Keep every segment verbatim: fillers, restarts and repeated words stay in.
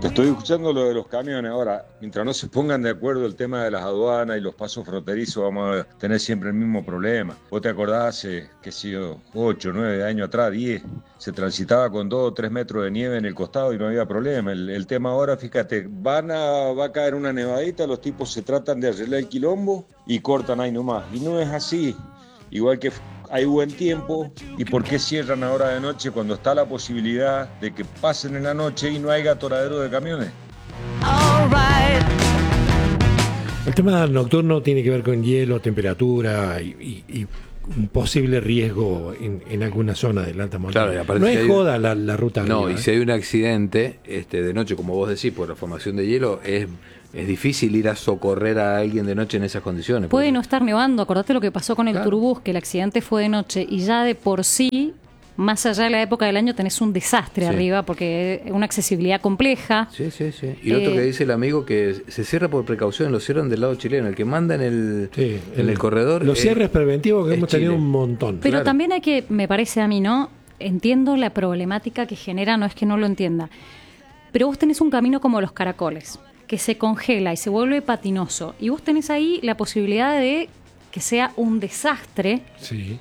Te estoy escuchando lo de los camiones. Ahora, mientras no se pongan de acuerdo el tema de las aduanas y los pasos fronterizos, vamos a tener siempre el mismo problema. ¿Vos te acordás hace, qué sé yo, ocho, nueve años atrás, diez? Se transitaba con dos o tres metros de nieve en el costado y no había problema. El, el tema ahora, fíjate, van a, va a caer una nevadita, los tipos se tratan de arreglar el quilombo y cortan ahí nomás. Y no es así. Igual que hay buen tiempo, ¿y por qué cierran ahora de noche cuando está la posibilidad de que pasen en la noche y no haya atoradero de camiones? El tema nocturno tiene que ver con hielo, temperatura y, y, y un posible riesgo en, en alguna zona del alta montaña. Claro, no es hay, joda la, la ruta. No, arriba, y ¿eh? si hay un accidente este, de noche, como vos decís, por la formación de hielo, es... Es difícil ir a socorrer a alguien de noche en esas condiciones. Puede no estar nevando. Acordate lo que pasó con el claro. Turbus, que el accidente fue de noche y ya de por sí, más allá de la época del año, tenés un desastre sí. arriba porque es una accesibilidad compleja. Sí, sí, sí. Y eh, otro que dice el amigo que se cierra por precaución, lo cierran del lado chileno. El que manda en el, sí, en el, el corredor. Los cierres preventivos que hemos tenido Chile. un montón. Pero claro. también hay que, me parece a mí, ¿no? Entiendo la problemática que genera, no es que no lo entienda. Pero vos tenés un camino como los Caracoles, que se congela y se vuelve patinoso. Y vos tenés ahí la posibilidad de que sea un desastre. Sí.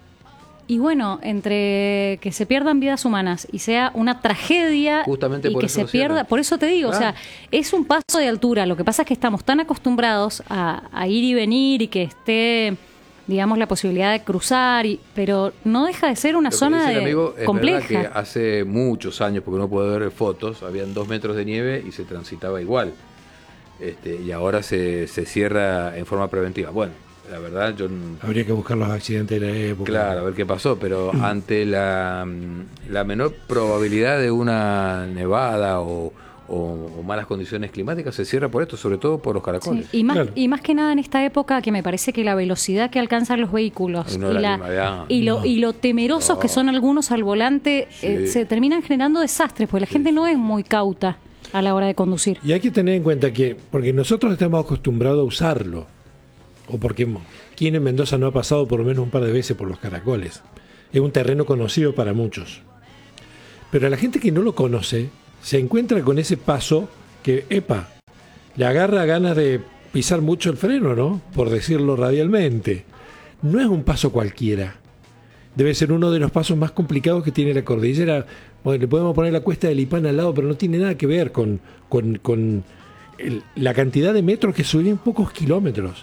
Y bueno, entre que se pierdan vidas humanas y sea una tragedia justamente y por que eso se pierda, cierran. Por eso te digo, Claro. o sea, es un paso de altura. Lo que pasa es que estamos tan acostumbrados a, a ir y venir y que esté, digamos, la posibilidad de cruzar, y, pero no deja de ser una Lo zona que dice el de, amigo, es compleja. verdad que hace muchos años, porque no puedo ver fotos, habían dos metros de nieve y se transitaba igual. Este, y ahora se, se cierra en forma preventiva. Bueno, la verdad yo... Habría que buscar los accidentes de la época. Claro, a ver qué pasó, pero ante la, la menor probabilidad de una nevada o, o, o malas condiciones climáticas, se cierra por esto, sobre todo por los caracoles. Sí, y, más, claro. y más que nada en esta época que me parece que la velocidad que alcanzan los vehículos no y, la la, y, lo, no. y lo temerosos No. que son algunos al volante, Sí. eh, se terminan generando desastres, porque la Sí, gente sí. no es muy cauta a la hora de conducir. Y hay que tener en cuenta que, porque nosotros estamos acostumbrados a usarlo, o porque quien en Mendoza no ha pasado por lo menos un par de veces por los Caracoles. Es un terreno conocido para muchos. Pero a la gente que no lo conoce, se encuentra con ese paso que, epa, le agarra ganas de pisar mucho el freno, ¿no? Por decirlo radialmente. No es un paso cualquiera. Debe ser uno de los pasos más complicados que tiene la cordillera. Bueno, le podemos poner la cuesta del Ipán al lado, pero no tiene nada que ver con, con, con el, la cantidad de metros que suben pocos kilómetros.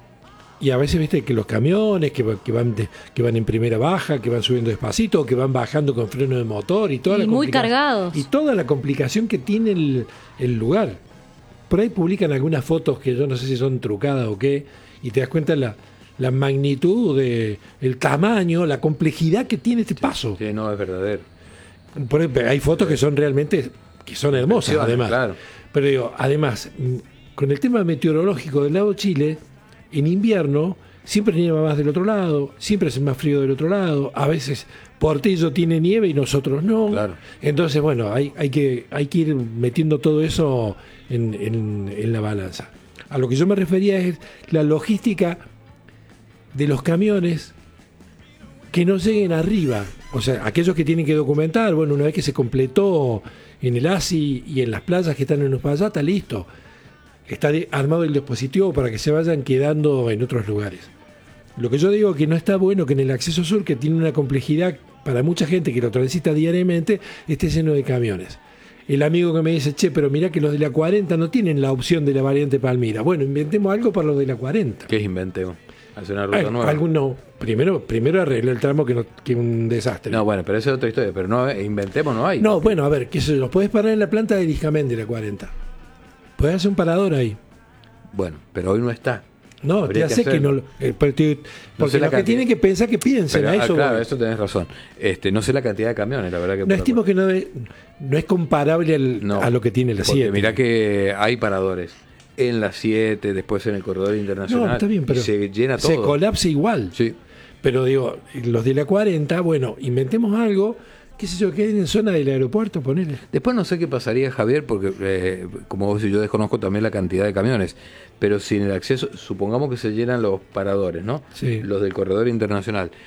Y a veces viste que los camiones que, que van de, que van en primera baja, que van subiendo despacito, que van bajando con freno de motor y toda Y la muy complica- cargados. y toda la complicación que tiene el, el lugar. Por ahí publican algunas fotos que yo no sé si son trucadas o qué, y te das cuenta la, la magnitud de el tamaño, la complejidad que tiene este paso. Sí, no, es verdadero. Por ahí, hay fotos que son realmente que son hermosas, Impresionante, además. claro. Pero digo, además, con el tema meteorológico del lado Chile, en invierno siempre nieva más del otro lado, siempre hace más frío del otro lado, a veces Portillo tiene nieve y nosotros no. Claro. Entonces, bueno, hay, hay, que, hay que ir metiendo todo eso en, en, en la balanza. A lo que yo me refería es la logística de los camiones que no lleguen arriba. O sea, aquellos que tienen que documentar, bueno, una vez que se completó en el A S I y en las playas que están en Uspallata, listo. Está armado el dispositivo para que se vayan quedando en otros lugares. Lo que yo digo que no está bueno que en el acceso sur, que tiene una complejidad para mucha gente que lo transita diariamente, esté lleno de camiones. El amigo que me dice, che, pero mirá que los de la cuarenta no tienen la opción de la variante Palmira. Bueno, inventemos algo para los de la cuarenta. ¿Qué inventemos? Hacer una ruta Ay, nueva. algún no. Primero, primero arregló el tramo que no, que un desastre. No, bueno, pero esa es otra historia. Pero no, inventemos, no hay. No, bueno, a ver, que se los podés parar en la planta de Dijamén de la cuarenta. Podés hacer un parador ahí. Bueno, pero hoy no está. No, Habría te hace que que, que no. Eh, porque No sé porque la los que cantidad. tienen que pensar que piensen Pero, a ah, eso. claro, voy. eso tenés razón. Este, no sé la cantidad de camiones, la verdad que. No estimo que no es, no es comparable al, No, a lo que tiene la porque siete. mirá que hay paradores en la siete, después en el corredor internacional. No, está bien, pero y se llena todo. se colapsa igual. Sí. Pero digo, los de la cuarenta, bueno, inventemos algo, qué sé yo, que en zona del aeropuerto, ponele. Después no sé qué pasaría, Javier, porque eh, como vos y yo desconozco también la cantidad de camiones, pero sin el acceso, supongamos que se llenan los paradores, ¿no? Sí. Los del corredor internacional.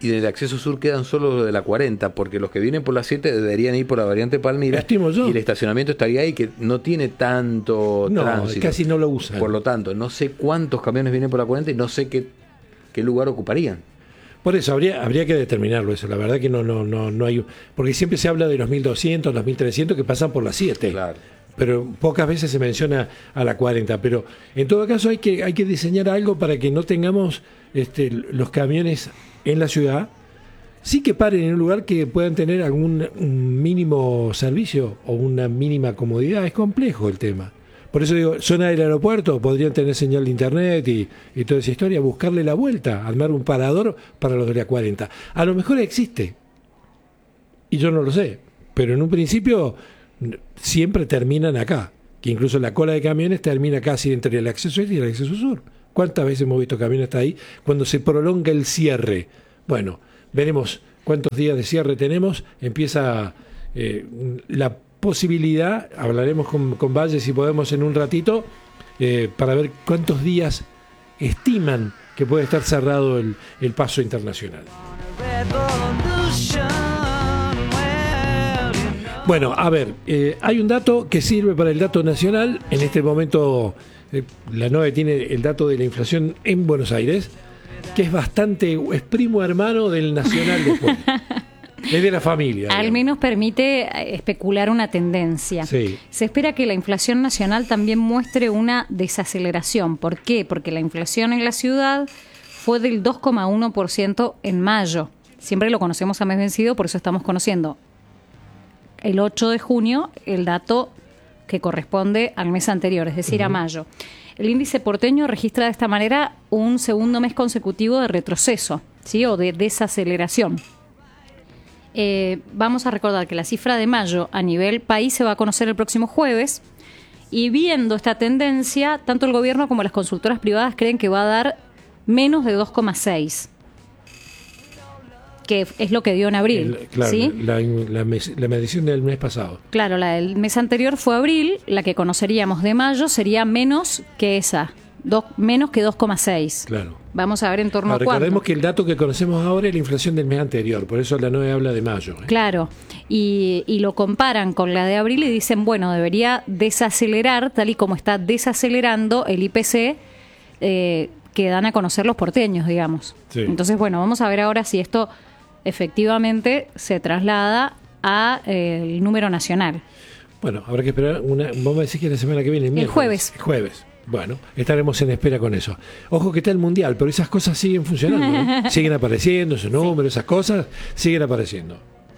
y del acceso sur quedan solo los de la cuarenta, porque los que vienen por la siete deberían ir por la variante Palmira, Estimo yo. y el estacionamiento estaría ahí, que no tiene tanto No, tránsito. casi no lo usan. Por lo tanto, no sé cuántos camiones vienen por la cuarenta y no sé qué, qué lugar ocuparían. Por eso habría habría que determinarlo eso. La verdad que no no no no hay, porque siempre se habla de los mil doscientos, los mil trescientos que pasan por la siete. Claro. Pero pocas veces se menciona a la cuarenta. Pero en todo caso hay que hay que diseñar algo para que no tengamos este, los camiones en la ciudad. Sí que paren en un lugar que puedan tener algún un mínimo servicio o una mínima comodidad. Es complejo el tema. Por eso digo, zona del aeropuerto, podrían tener señal de internet y, y toda esa historia, buscarle la vuelta, armar un parador para los de la cuarenta. A lo mejor existe, y yo no lo sé, pero en un principio siempre terminan acá, que incluso la cola de camiones termina casi entre el acceso este y el acceso sur. ¿Cuántas veces hemos visto camiones hasta ahí cuando se prolonga el cierre? Bueno, veremos cuántos días de cierre tenemos, empieza eh, la posibilidad, hablaremos con, con Valle si podemos en un ratito, eh, para ver cuántos días estiman que puede estar cerrado el, el paso internacional. Bueno, a ver, eh, hay un dato que sirve para el dato nacional. En este momento eh, la NOE tiene el dato de la inflación en Buenos Aires, que es bastante, es primo hermano del nacional después. Es de la familia. Al digamos. menos permite especular una tendencia. Sí. Se espera que la inflación nacional también muestre una desaceleración. ¿Por qué? Porque la inflación en la ciudad fue del dos coma uno por ciento en mayo. Siempre lo conocemos a mes vencido, por eso estamos conociendo el ocho de junio el dato que corresponde al mes anterior, es decir, uh-huh. a mayo. El índice porteño registra de esta manera un segundo mes consecutivo de retroceso, ¿sí? O de desaceleración. Eh, vamos a recordar que la cifra de mayo a nivel país se va a conocer el próximo jueves, y viendo esta tendencia, tanto el gobierno como las consultoras privadas creen que va a dar menos de dos coma seis, que es lo que dio en abril. El, claro, ¿sí? la, la, la medición del mes pasado. Claro, la del mes anterior fue abril, la que conoceríamos de mayo sería menos que esa, dos, menos que dos coma seis. Claro. Vamos a ver en torno ahora, a cuánto. Recordemos que el dato que conocemos ahora es la inflación del mes anterior, por eso la NOE habla de mayo. ¿eh? Claro, y, y lo comparan con la de abril y dicen, bueno, debería desacelerar, tal y como está desacelerando el I P C eh, que dan a conocer los porteños, digamos. Sí. Entonces, bueno, vamos a ver ahora si esto efectivamente se traslada a eh, el número nacional. Bueno, habrá que esperar una. Vamos a decir que la semana que viene, el, el jueves. El jueves. Bueno, estaremos en espera con eso. Ojo que está el Mundial, pero esas cosas siguen funcionando, ¿no? Siguen apareciendo, esos números, esas cosas siguen apareciendo.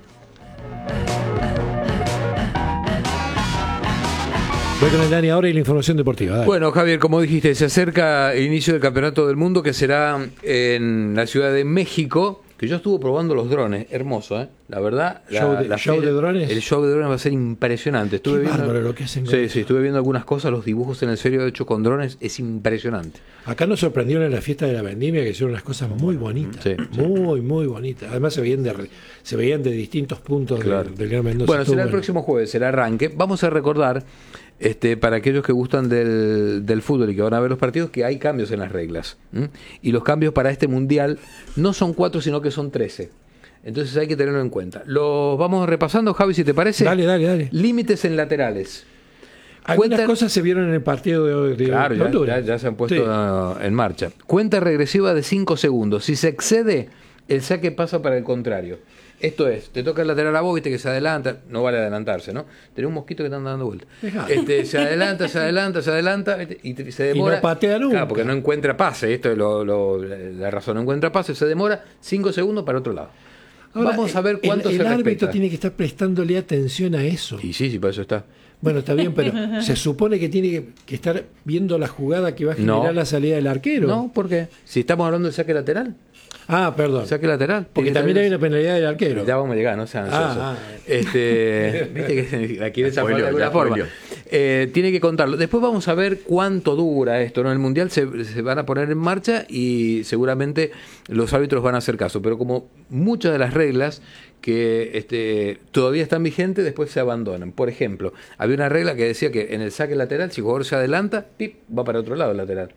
Voy con el Dani ahora y la información deportiva. Dale. Bueno, Javier, como dijiste, se acerca el inicio del Campeonato del Mundo, que será en la Ciudad de México, que yo estuve probando los drones, hermoso, ¿eh? La verdad, la, show, de, la show feria, de drones. El show de drones va a ser impresionante. Estuve Qué viendo, bárbaro lo que hacen. sí, sí, estuve viendo algunas cosas, los dibujos en el serio hecho con drones, es impresionante. Acá nos sorprendieron en la fiesta de la vendimia, que hicieron unas cosas muy bonitas, sí, muy, sí. muy bonitas. Además se veían de, se veían de distintos puntos claro. del, del Gran Mendoza. Bueno, será bueno. el próximo jueves, será arranque. Vamos a recordar, este, para aquellos que gustan del, del fútbol y que van a ver los partidos, que hay cambios en las reglas. ¿m? Y los cambios para este mundial no son cuatro, sino que son trece. Entonces hay que tenerlo en cuenta. Los vamos repasando, Javi, si te parece. Dale, dale, dale. Límites en laterales. Algunas Cuenta... cosas se vieron en el partido de, de Claro, ya, Honduras. ya, ya se han puesto sí. uh, en marcha. Cuenta regresiva de cinco segundos. Si se excede, el saque pasa para el contrario. Esto es, te toca el lateral a vos, viste que se adelanta, no vale adelantarse, ¿no? Tenés un mosquito que te anda dando vuelta. Este, se adelanta, se adelanta, se adelanta, ¿viste? Y se demora. Y no patea nunca. Claro, porque no encuentra pase, esto es lo, lo, la razón, no encuentra pase, se demora cinco segundos para otro lado. Ahora, vamos a ver cuánto el, se el árbitro respeta. Tiene que estar prestándole atención a eso. Y sí, sí, para eso está. Bueno, está bien, pero se supone que tiene que, que estar viendo la jugada que va a generar No. la salida del arquero. No, ¿por qué? Si estamos hablando del saque lateral. Ah, perdón. Saque lateral. Porque también hay una penalidad del arquero. Ya vamos a llegar, no sean ansiosos. Ah, ah. Este, viste que la quiere zafar de Spoileo, alguna ya forma. spoileo. Eh, tiene que contarlo. Después vamos a ver cuánto dura esto, ¿no? El Mundial se, se van a poner en marcha y seguramente los árbitros van a hacer caso. Pero como muchas de las reglas que este, todavía están vigentes, después se abandonan. Por ejemplo, había una regla que decía que en el saque lateral, si el jugador se adelanta, pip, va para otro lado el lateral.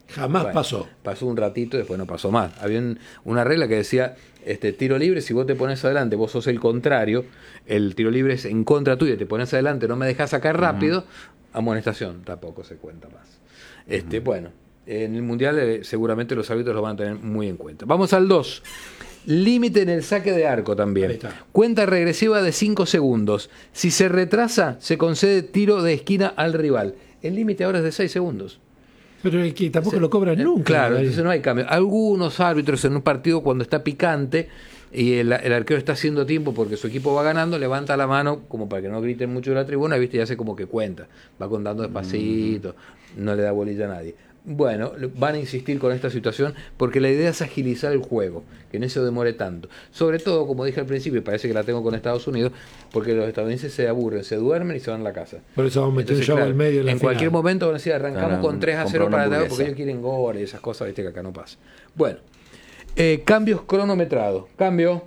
Jamás Bueno, pasó. Pasó un ratito y después no pasó más. Había un- una regla que decía, este tiro libre, si vos te pones adelante, vos sos el contrario, el tiro libre es en contra tuya, te pones adelante, no me dejas sacar rápido, amonestación, tampoco se cuenta más. Este, bueno, en el Mundial eh, seguramente los árbitros lo van a tener muy en cuenta. Vamos al dos. Límite en el saque de arco Ahí también. está. Cuenta regresiva de cinco segundos. Si se retrasa, se concede tiro de esquina al rival. El límite ahora es de seis segundos. Pero es que tampoco lo cobran nunca. Claro, Ahí. entonces no hay cambio. Algunos árbitros en un partido cuando está picante y el, el arquero está haciendo tiempo porque su equipo va ganando, levanta la mano como para que no griten mucho en la tribuna, ¿viste? Y hace como que cuenta. Va contando despacito, no le da bolilla a nadie. Bueno, van a insistir con esta situación porque la idea es agilizar el juego, que no se demore tanto. Sobre todo, como dije al principio, y parece que la tengo con Estados Unidos, porque los estadounidenses se aburren, se duermen y se van a la casa. Por eso vamos a meter un Entonces, show claro, al medio. En, la en final. cualquier momento van a decir, arrancamos Claro, con tres a comprar cero una para atrás hamburguesa. porque ellos quieren goles y esas cosas, viste que acá no pasa. Bueno, eh, cambios cronometrados. Cambio.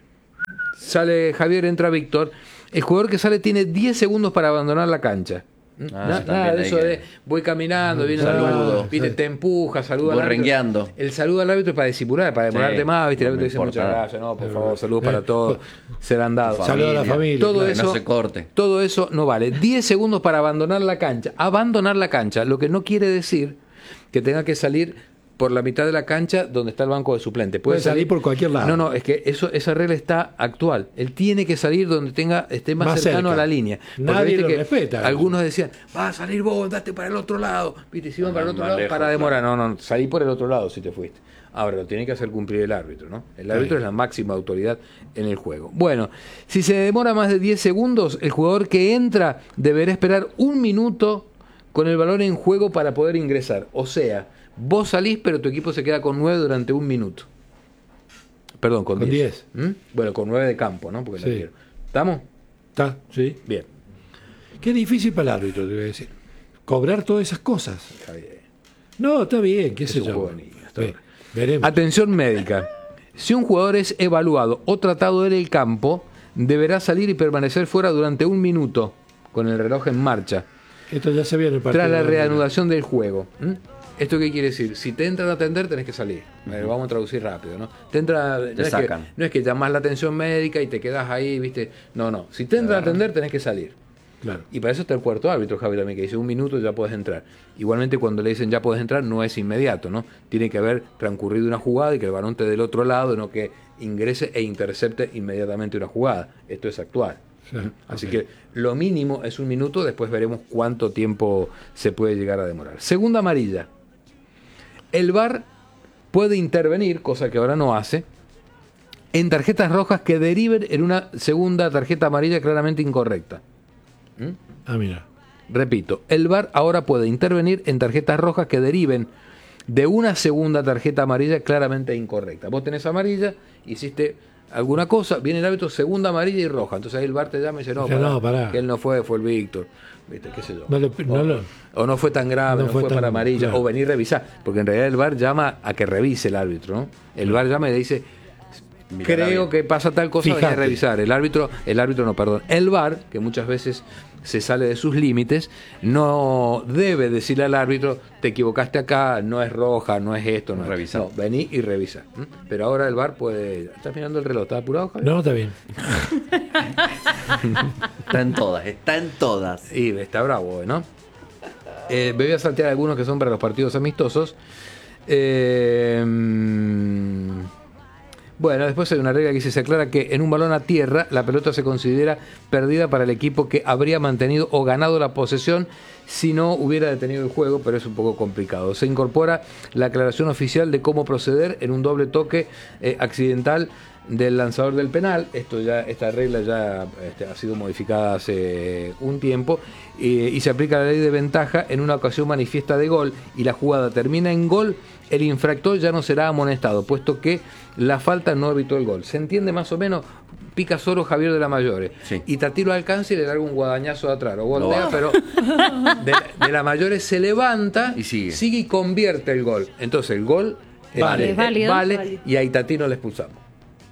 Sale Javier, entra Víctor. El jugador que sale tiene diez segundos para abandonar la cancha. Ah, Na- sí, nada también de hay eso que- de voy caminando, viene Saludo, el árbitro, viste, sí. te empuja, saluda Voy al árbitro. rengueando. El saludo al árbitro es para disimular, para demorarte Sí, más, viste, el no árbitro me dice importa. muchas gracias, no, por Eh, favor, saludos eh, para todos, serán dados. Saludo a la familia. Todo Que eso, no se corte. todo eso no vale. diez segundos para abandonar la cancha. Abandonar la cancha, lo que no quiere decir que tenga que salir por la mitad de la cancha donde está el banco de suplente. Puede salir por cualquier lado. No, no, es que eso, esa regla está actual. Él tiene que salir donde tenga esté más, Más cercano cerca. a la línea. Porque Nadie viste lo que respeta. Algunos decían, va a salir vos, andate para el otro lado. Viste, si iban Ah, para el otro más lado, lejos, para demorar. No, no, salí por el otro lado si te fuiste. Ahora lo tiene que hacer cumplir el árbitro, ¿no? El árbitro Ahí. es la máxima autoridad en el juego. Bueno, si se demora más de diez segundos, el jugador que entra deberá esperar un minuto con el balón en juego para poder ingresar. O sea, vos salís, pero tu equipo se queda con nueve durante un minuto. Perdón, con Con diez. ¿Mm? Bueno, con nueve de campo, ¿no? Porque la Sí. quiero. ¿Estamos? ¿Está? Sí. Bien. Qué difícil para el árbitro, te voy a decir. Cobrar todas esas cosas. Javier. No, está bien, qué Es sé un yo. juego de niños, está Ve- bien. Veremos. Atención médica. Si un jugador es evaluado o tratado en el campo, deberá salir y permanecer fuera durante un minuto con el reloj en marcha, Esto ya se vio en el partido. tras la de- reanudación del juego. ¿Mm? ¿Esto qué quiere decir? Si te entran a atender, tenés que salir. Eh, Vamos a traducir rápido, ¿no? Te entra, no, es que, sacan. no es que llamás la atención médica y te quedás ahí, ¿viste? No, no. Si te entran a atender, tenés que salir. Claro. Y para eso está el cuarto árbitro, Javi, también, que dice un minuto ya puedes entrar. Igualmente cuando le dicen ya puedes entrar, no es inmediato, ¿no? Tiene que haber transcurrido una jugada y que el balón esté del otro lado, no que ingrese e intercepte inmediatamente una jugada. Esto es actual. Sí, Así ok. que lo mínimo es un minuto, después veremos cuánto tiempo se puede llegar a demorar. Segunda amarilla. El V A R puede intervenir, cosa que ahora no hace, en tarjetas rojas que deriven en una segunda tarjeta amarilla claramente incorrecta. ¿Mm? Ah, mira. Repito, el V A R ahora puede intervenir en tarjetas rojas que deriven de una segunda tarjeta amarilla claramente incorrecta. Vos tenés amarilla, hiciste alguna cosa, viene el árbitro, segunda amarilla y roja. Entonces ahí el V A R te llama y dice, no, Dice, pará, no, pará. que él no fue, fue el Víctor. ¿Viste? ¿Qué sé yo? No lo- no o, lo- o no fue tan grave, no no, fue fue, tan- para amarilla. claro. O venir a revisar. Porque en realidad el V A R llama a que revise el árbitro, ¿no? El V A R llama y le dice, Mirala creo bien. que pasa tal cosa, Fíjate. vení a revisar. El árbitro, el árbitro no, perdón. El V A R, que muchas veces se sale de sus límites, no debe decirle al árbitro, te equivocaste acá, no es roja, no es esto, no es Revisa. No, vení y revisa. ¿Mm? Pero ahora el V A R puede. ¿Estás mirando el reloj? ¿Estás apurado, Javier? No, está bien. Está en todas, está en todas. Y está bravo, ¿no? Eh, me voy a saltear algunos que son para los partidos amistosos. Eh, mm, bueno, después hay una regla que dice, se aclara que en un balón a tierra la pelota se considera perdida para el equipo que habría mantenido o ganado la posesión si no hubiera detenido el juego, pero es un poco complicado. Se incorpora la aclaración oficial de cómo proceder en un doble toque eh, accidental del lanzador del penal. Esto ya, esta regla ya este, ha sido modificada hace un tiempo eh, y se aplica la ley de ventaja en una ocasión manifiesta de gol y la jugada termina en gol, el infractor ya no será amonestado, puesto que la falta no evitó el gol. ¿Se entiende más o menos? Pica solo Javier de la Mayore Sí. y Tatilo alcanza y le larga un guadañazo de atrás, o voltea, va. pero de, de la Mayore se levanta Y sigue. sigue y convierte el gol. Entonces el gol Vale. este, Es válido. vale, Válido. y a Itatino le expulsamos.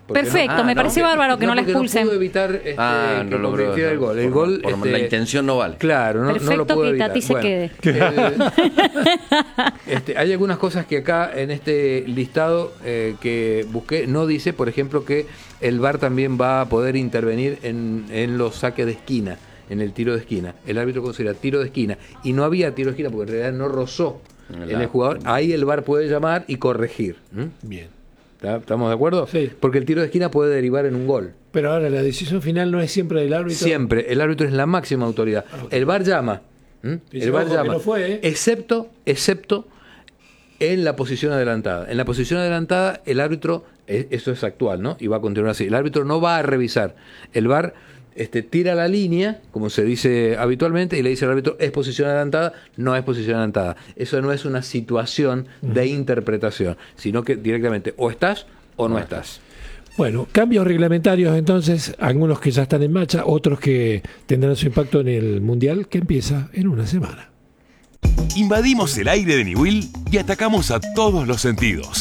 Porque Perfecto, no- me ah, parece no, bárbaro que no, la porque expulsen. No pudo evitar este, Ah, que no logró. convirtiera el gol. El Por- gol por este, la intención no vale. Claro, no, no lo Perfecto, pudo que evitar. Tati se quede. eh, este, hay algunas cosas que acá en este listado eh, que busqué no dice, por ejemplo, que el V A R también va a poder intervenir en, en los saques de esquina, en el tiro de esquina. El árbitro considera tiro de esquina y no había tiro de esquina porque en realidad no rozó El en el jugador. Ahí el V A R puede llamar y corregir. ¿m? Bien. ¿Está- ¿Estamos de acuerdo? Sí. Porque el tiro de esquina puede derivar en un gol. Pero ahora la decisión final no es siempre del árbitro. Siempre, el árbitro es la máxima autoridad. El V A R llama. ¿m? Dice, El V A R ojo, que llama. no fue, ¿eh? Excepto, excepto en la posición adelantada. En la posición adelantada, el árbitro, eh, eso es actual, ¿no? Y va a continuar así. El árbitro no va a revisar. El V A R este, tira la línea, como se dice habitualmente, y le dice al árbitro, es posición adelantada, no es posición adelantada. Eso no es una situación de interpretación, sino que directamente o estás o no estás. Bueno, cambios reglamentarios entonces, algunos que ya están en marcha, otros que tendrán su impacto en el Mundial, que empieza en una semana. Invadimos el aire de Niwil y atacamos a todos los sentidos.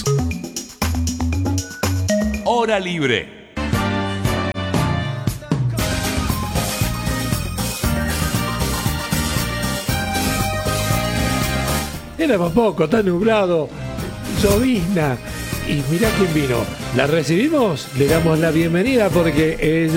Hora libre. Éramos poco, está nublado, llovizna. Y mirá quién vino. La recibimos, le damos la bienvenida porque ella